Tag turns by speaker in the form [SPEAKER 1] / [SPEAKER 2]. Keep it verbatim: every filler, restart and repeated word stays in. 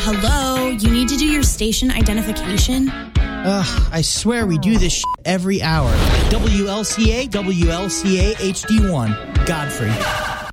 [SPEAKER 1] hello? You need to do your station identification.
[SPEAKER 2] Ugh, I swear we do this shit every hour. W L C A, W L C A H D one, Godfrey.